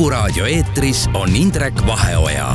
Kuku raadio eetris on Indrek Vaheoja.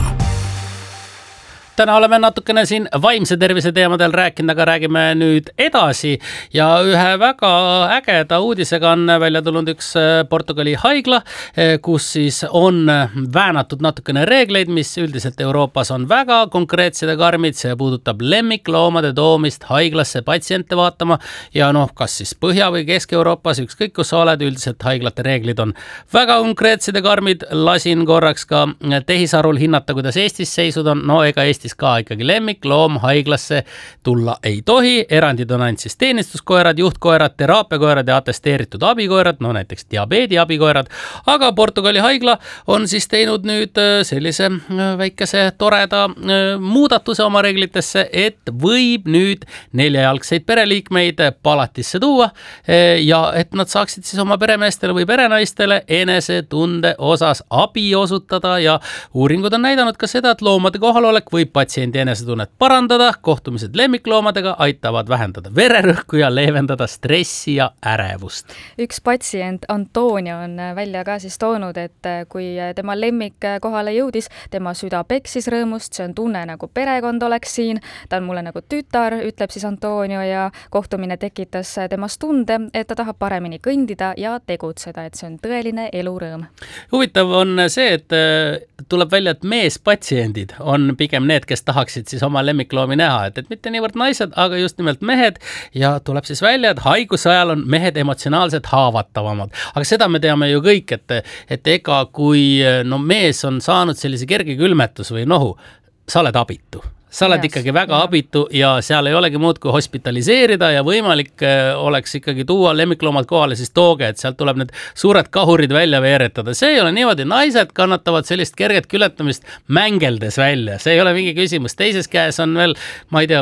Täna oleme natukene siin vaimse tervise teemadel rääkinud, aga räägime nüüd edasi ja ühe väga ägeda uudisega on välja tulnud üks Portugali haigla, kus siis on väänatud natukene reegleid, mis üldiselt Euroopas on väga konkreetsed ja karmid. See puudutab lemmikloomade toomist haiglasse patsiente vaatama ja kas siis Põhja- või Kesk-Euroopas, ükskõik kus sa oled, üldiselt haiglate reeglid on väga konkreetsed ja karmid. Lasin korraks ka tehisarul hinnata, kuidas Eestis seisud on. Ega Eestis ka ikkagi lemmikloom haiglasse tulla ei tohi. Erandid on ainult siis teenistuskoerad, juhtkoerad, teraapiakoerad ja atesteeritud abikoerad, näiteks diabeedi abikoerad. Aga Portugali haigla on siis teinud nüüd sellise väikese toreda muudatuse oma reeglitesse, et võib nüüd 4-jalgseid pereliikmeid palatisse tuua ja et nad saaksid siis oma peremeestele või perenaistele enesetunde osas abi osutada ja uuringud on näidanud ka seda, et loomade kohalolek võib patsiendi enesetunnet parandada, kohtumised lemmikloomadega aitavad vähendada vererõhku ja leevendada stressi ja ärevust. Üks patsient Antonio on välja ka siis toonud, et kui tema lemmik kohale jõudis, tema süda peksis rõõmust, see on tunne nagu perekond oleks siin, ta on mulle nagu tütar, ütleb siis Antonio ja kohtumine tekitas temas tunde, et ta tahab paremini kõndida ja tegutseda, et see on tõeline elurõõm. Huvitav on see, et tuleb välja, et meespatsiendid on pigem need, kes tahaksid siis oma lemmikloomi näha, et mitte niivõrd naised, aga just nimelt mehed ja tuleb siis välja, et haiguse ajal on mehed emotsionaalselt haavatavamad. Aga seda me teame ju kõik, et ega kui mees on saanud sellise kerge külmetus või nohu, sa oled abitu. Sa oled ikkagi väga abitu ja seal ei olegi muud kui hospitaliseerida ja võimalik oleks ikkagi tuua lemmikloomad kohale, siis tooge, et sealt tuleb need suured kahurid välja veeretada. See ei ole niimoodi, naised kannatavad sellist kerget külmetamist mängeldes välja. See ei ole mingi küsimus. Teises käes on veel, ma ei tea,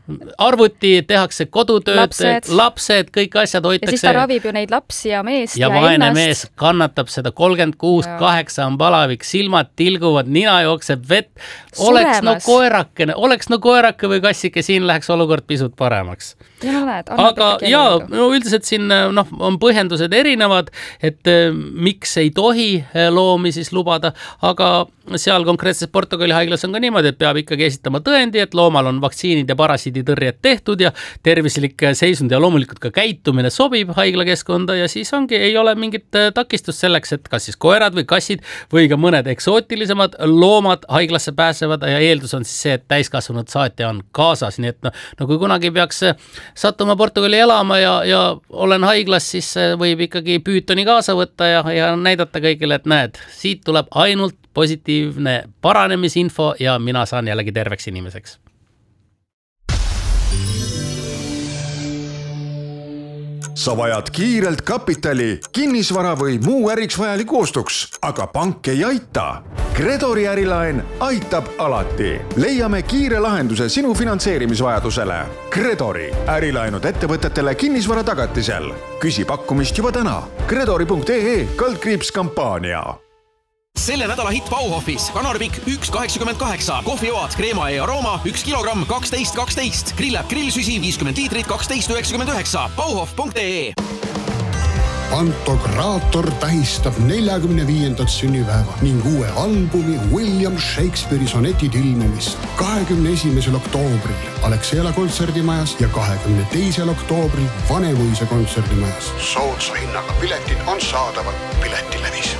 arvuti, tehakse kodutööd, lapsed, kõik asjad hoitakse. Ja siis ta ravib ju neid lapsi ja meest ja vaene ennast. Mees kannatab seda 36-8 on palavik, silmad tilguvad, nina jookseb vett. Oleks koerake või kassike, siin läheks olukord pisut paremaks. Aga üldiselt siin on põhjendused erinevad, et miks ei tohi loomi siis lubada, aga seal konkreetses Portugali haiglas on ka niimoodi, et peab ikkagi esitama tõendi, et loomal on vaktsiinid ja parasiiditõrjed tehtud ja tervislik seisund ja loomulikult ka käitumine sobib haiglakeskkonda ja siis ei ole mingit takistust selleks, et kas siis koerad või kassid või ka mõned eksootilisemad loomad haiglasse pääsevad ja eeldus on siis see, et täiskasvanud saatja on kaasas, nii et kui kunagi peaks sattuma Portugali elama ja olen haiglas, siis võib ikkagi püütoni kaasa võtta ja näidata kõigile, et näed, siit tuleb ainult positiivne paranemisinfo ja mina saan jällegi terveks inimeseks. Sa vajad kiirelt kapitali, kinnisvara või muu äriks vajaliku ostuks, aga pank ei aita. Credori ärilaen aitab alati. Leiame kiire lahenduse sinu finantseerimisvajadusele. Credori ärilaenud ettevõtetele kinnisvara tagatisel. Küsi pakkumist juba täna. Credori.ee/kampaania. Selle nädala hitt Bauhofis. Kanarpikk 1,88, kohvioad, kreema ja arooma 1 kilogramm 12,12, grillab grillsüsi 50 liitrit 12,99, bauhof.ee. Pantokraator tähistab 45. sünnipäeva ning uue albumi William Shakespeare'i sonetid ilmumist 21. oktoobril Alexela kontserdimajas ja 22. oktoobril Vanemuise kontserdimajas. Soodsa hinnaga piletid on saadaval Piletilevis.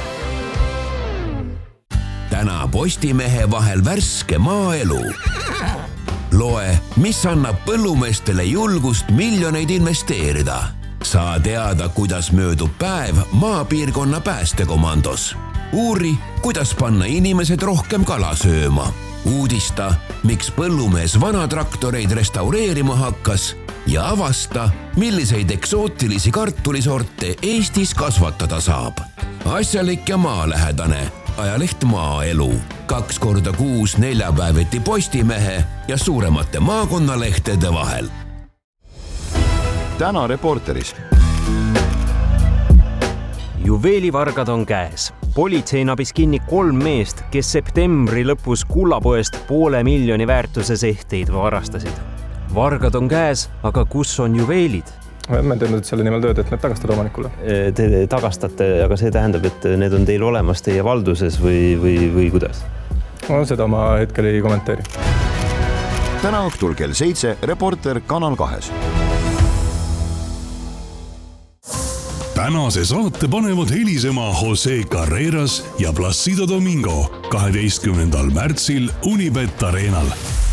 Täna Postimehe vahel värske maaelu. Loe, mis annab põllumeestele julgust miljoneid investeerida. Saa teada, kuidas möödub päev maapiirkonna päästekomandos. Uuri, kuidas panna inimesed rohkem kala sööma. Uudista, miks põllumees vanatraktoreid restaureerima hakkas ja avasta, milliseid eksootilisi kartulisorte Eestis kasvatada saab. Asjalik ja maalähedane. Ajaleht Maaelu. 2 korda kuus neljapäeviti Postimehe ja suuremate maakonnalehtede vahel. Täna Reporteris. Juveelivargad on käes. Politsei nabis kinni 3 meest, kes septembri lõpus kullapoest 500 000 väärtuses ehteid varastasid. Vargad on käes, aga kus on juveelid? Me teeme selle nimel tööd, et need tagastada omanikule. Te tagastate, aga see tähendab, et need on teil olemas teie valduses või kuidas? No, seda ma hetkel ei kommenteeri. Täna õhtul kell 7 Reporter Kanal 2. Tänase saate panevad helisema Jose Carreras ja Placido Domingo 12. märtsil Unibet Arenal.